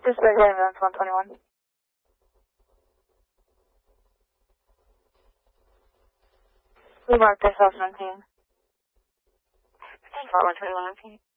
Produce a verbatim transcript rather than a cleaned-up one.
Dispatch ambulance one twenty-one. We marked this off nineteen. Thank you for one twenty-one.